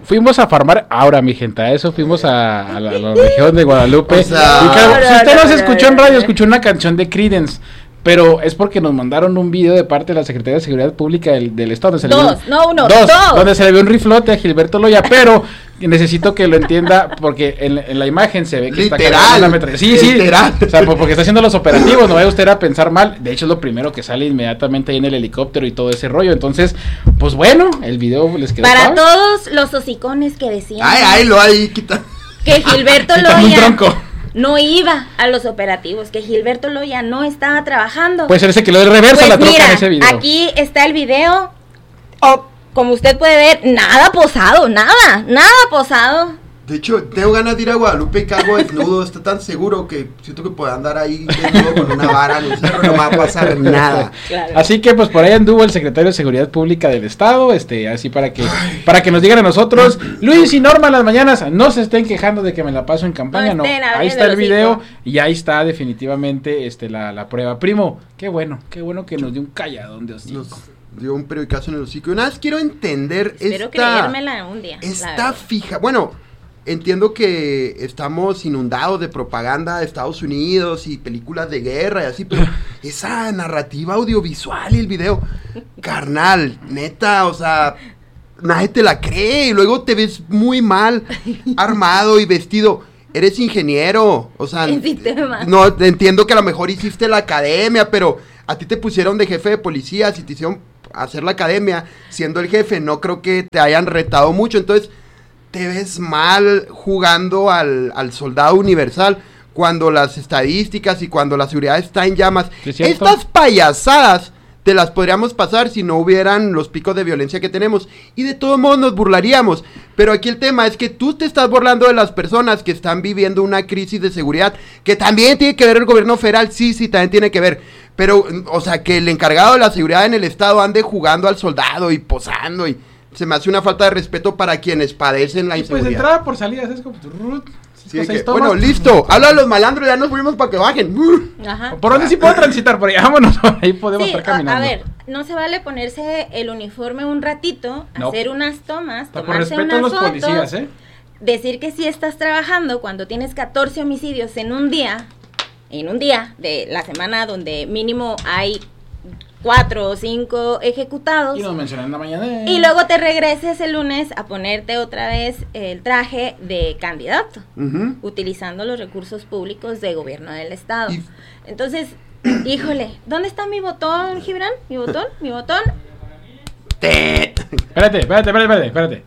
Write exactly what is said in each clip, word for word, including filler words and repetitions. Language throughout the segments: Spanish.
fuimos a farmar, ahora mi gente, a eso fuimos a, a, la, a la región de Guadalupe. O sea, y claro, no, si usted no, nos no, escuchó en no, radio, no. escuchó una canción de Creedence. Pero es porque nos mandaron un video de parte de la Secretaría de Seguridad Pública del, del Estado. Donde se le Dos, vio, no uno, dos, dos. donde se le vio un riflote a Gilberto Loya, pero necesito que lo entienda porque en, en la imagen se ve que Literal, está cargando una metralla. Sí, sí, literal. o sea, porque está haciendo los operativos, no vaya usted a pensar mal. De hecho es lo primero que sale inmediatamente ahí en el helicóptero y todo ese rollo. Entonces, pues bueno, el video les quedó Para suave. todos los hocicones que decían Ay, ay, lo ahí, quita. que Gilberto Quítame un Loya tronco. no iba a los operativos, que Gilberto Loya no estaba trabajando. Puede ser ese que lo de reversa Pues la troca mira, en ese video. aquí está el video. Oh, como usted puede ver, nada posado, nada, nada posado. De hecho, tengo ganas de ir a Guadalupe y cargo desnudo. Está tan seguro que siento que puedo andar ahí desnudo con una vara en el cerro. No me va a pasar nada. Claro. Así que pues por ahí anduvo el secretario de Seguridad Pública del Estado, este, así para que para que nos digan a nosotros, Luis y Norma, las mañanas, no se estén quejando de que me la paso en campaña, No no, estén ahí abriendo está el el video hocico. y ahí está definitivamente este la, la prueba. Primo, qué bueno, qué bueno que nos dio un calladón de hocico. Nos dio un periodicazo en el hocico. Una vez quiero entender Espero esta, creérmela un día. la Está verdad. fija. Bueno, entiendo que estamos inundados de propaganda de Estados Unidos y películas de guerra y así, pero esa narrativa audiovisual y el video, carnal, neta, o sea, nadie te la cree y luego te ves muy mal armado y vestido. Eres ingeniero, o sea, En sistemas. no, entiendo que a lo mejor hiciste la academia, pero a ti te pusieron de jefe de policía, si te hicieron hacer la academia siendo el jefe, no creo que te hayan retado mucho, entonces te ves mal jugando al, al soldado universal cuando las estadísticas y cuando la seguridad está en llamas. ¿Sí es cierto? Estas payasadas te las podríamos pasar si no hubieran los picos de violencia que tenemos y de todos modos nos burlaríamos, pero aquí el tema es que tú te estás burlando de las personas que están viviendo una crisis de seguridad, que también tiene que ver el gobierno federal, sí, sí, también tiene que ver, pero, o sea, que el encargado de la seguridad en el estado ande jugando al soldado y posando y se me hace una falta de respeto para quienes padecen la Y pues inseguridad. entrada por salida, es como turrut, Sí, cinco, que, seis tomas. bueno, listo, habla de los malandros, ya nos fuimos para que bajen. Ajá. ¿Por dónde sí puedo transitar? Por ahí, vámonos, por ahí podemos Sí, estar a, caminando. a ver, no se vale ponerse el uniforme un ratito, No. hacer unas tomas, Hasta por tomarse respeto a unas los fotos, policías, ¿eh? decir que sí estás trabajando cuando tienes catorce homicidios en un día, en un día de la semana donde mínimo hay cuatro o cinco ejecutados. Y nos mencionan en la mañana. Y luego te regreses el lunes a ponerte otra vez el traje de candidato, Ujú. utilizando los recursos públicos de gobierno del estado. Y- Entonces, híjole, ¿dónde está mi botón, Gibran? ¿Mi botón? ¿Mi botón? Tet. Espérate, espérate, espérate, espérate, espérate.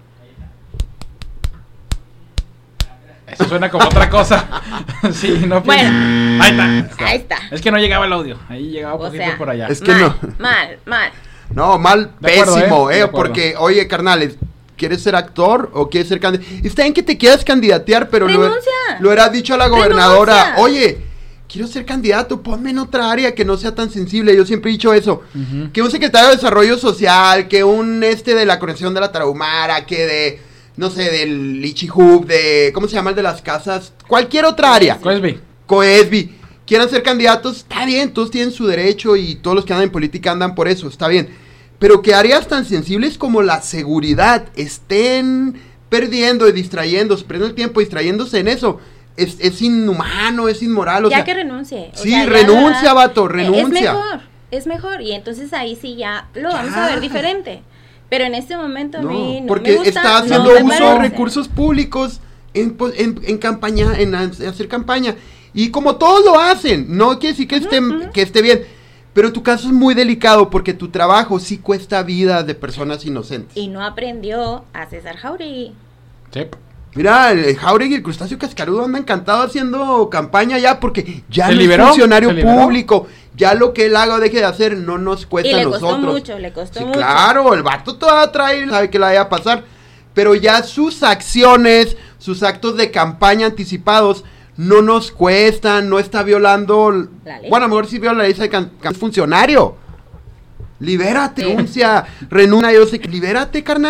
Eso suena como otra cosa. Sí, no. pues. Bueno. Ahí está. Ahí está. Es que no llegaba el audio. Ahí llegaba un O poquito sea, por allá. Es que mal, no. mal, mal. No, mal, De acuerdo, pésimo, ¿eh? eh, De acuerdo. porque, oye, carnales, ¿quieres ser actor o quieres ser candidato? Está bien que te quieras candidatear, pero lo, Renuncia. lo era dicho a la gobernadora, Renuncia. oye, quiero ser candidato, ponme en otra área que no sea tan sensible, yo siempre he dicho eso, Ujú. que un secretario de Desarrollo Social, que un este de la Conexión de la Tarahumara, que de, no sé, del Ichihub, de, ¿cómo se llama el de las casas? Cualquier otra área. Cosby. Coesby, quieran ser candidatos, está bien, todos tienen su derecho y todos los que andan en política andan por eso, está bien. Pero que áreas tan sensibles como la seguridad estén perdiendo y distrayéndose, perdiendo el tiempo distrayéndose en eso, es, es inhumano, es inmoral, o Ya sea, que renuncie. o sí, sea, ya renuncia, la- vato, eh, renuncia. Es mejor, es mejor. Y entonces ahí sí ya lo vamos Ya. a ver diferente. Pero en este momento a mí No, no porque me gusta, está no haciendo me uso de parece. recursos públicos en, po- en, en campaña, en ha- hacer campaña. Y como todos lo hacen, no quiere decir que esté, ujú. que esté bien. Pero tu caso es muy delicado porque tu trabajo sí cuesta vidas de personas inocentes. Y no aprendió a César Jauregui. Sí. Mira, el Jauregui y el Crustáceo Cascarudo andan encantado haciendo campaña ya porque ya ¿Se no liberó? es funcionario ¿Se liberó? público. Ya lo que él haga o deje de hacer no nos cuesta Y a le nosotros. costó mucho, le costó Sí, mucho. claro, el vato todavía trae, sabe que la vaya a pasar. Pero ya sus acciones, sus actos de campaña anticipados no nos cuestan, no está violando. La ley. Bueno, a lo mejor sí viola la ley de can- can- funcionario. Libérate, Sí. renuncia, renuncia, yo sé que libérate, carnal.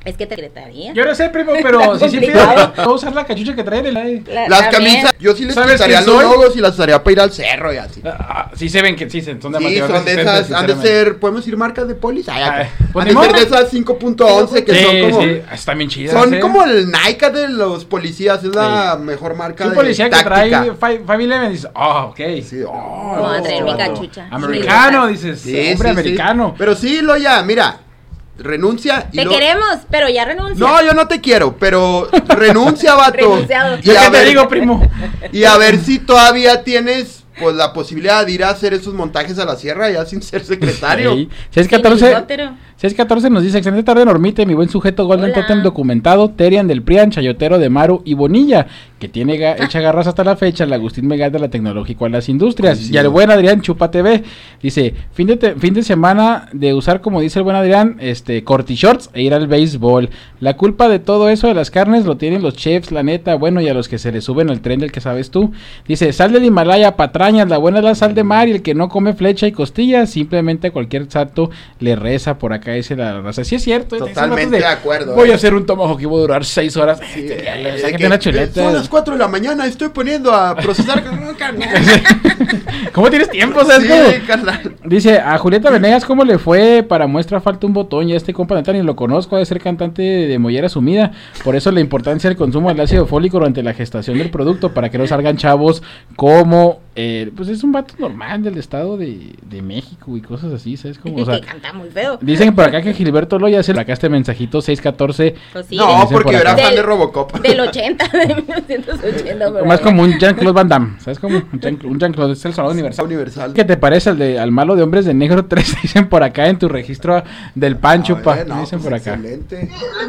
Es que te secretaría. Yo no sé, primo, pero Está si sí complicado. pido, voy a usar la cachucha que trae. La, La- Las también. camisas, yo sí les ¿Sabes quitaría quién los soy? logos y las usaría para ir al cerro y así. Ah, sí se ven que sí, son de Sí, material son de resistente, esas, han de sinceramente. ser, podemos decir marcas de polis. Ay, Ay, acá. pues han ni de ser modo. de esas cinco punto once que Sí, son como... sí, están bien chidas. Son ¿eh? como el Nike de los policías, es la Sí. mejor marca Un de policía que táctica. trae five eleven dice, oh, ok. Sí, oh, Voy a traer mi vato. cachucha. Americano, dices, Sí, hombre sí, sí. americano. Pero sí, lo ya, mira, renuncia y Te lo- queremos, pero ya renuncia. No, yo no te quiero, pero renuncia, vato. Renunciado. Y ¿Yo a qué te ver- digo, primo? Y a ver si todavía tienes pues la posibilidad de ir a hacer esos montajes a la sierra ya sin ser secretario. Ey, seis Sin catorce helicóptero. seis catorce nos dice, excelente tarde Normita, y mi buen sujeto Golden Hola. Totem documentado, Terian del Prian, Chayotero de Maru y Bonilla, que tiene ga hecha garras hasta la fecha, el Agustín Megal de la tecnológico a las industrias, Ay, sí. y el buen Adrián Chupa T V, dice, fin de, te fin de semana de usar, como dice el buen Adrián, este, corti shorts e ir al béisbol. La culpa de todo eso de las carnes lo tienen los chefs, la neta, bueno, y a los que se le suben al tren del que sabes tú. Dice, sal del Himalaya, patrañas, la buena es la sal de mar, y el que no come flecha y costillas, simplemente a cualquier santo le reza. Por acá dice la raza. Sí es cierto. Totalmente de acuerdo, Voy eh. a hacer un tomahawk y voy a durar seis horas. Sí, Este, ya, eh, ya, de sácate que, una eh, chuleta. Son las cuatro de la mañana, estoy poniendo a procesar carne. ¿Cómo tienes tiempo? ¿Sabes Sí, cómo? carnal. Dice, a Julieta Venegas, ¿cómo le fue? Para muestra falta un botón, ya este compa neta ni lo conozco, ha de ser cantante de mollera sumida, por eso la importancia del consumo del ácido fólico durante la gestación del producto, para que no salgan chavos como, eh, pues es un vato normal del estado de, de México y cosas así, ¿sabes cómo? O sea, que canta muy feo. dicen por acá que Gilberto Loya hace acá este mensajito seis catorce, Pues sí, No, dicen porque por yo era acá. fan de Del- Robocop. Del ochenta, de mil novecientos ochenta. por más ahí. como un Jean-Claude Van Damme, ¿sabes cómo? Un Jean- un Jean-Claude, es el sonado universal. Universal. ¿Qué te parece al, de, al malo de Hombres de Negro tres? Dicen por acá en tu registro del Pancho, A pa. ver, no, Dicen pues por acá. excelente.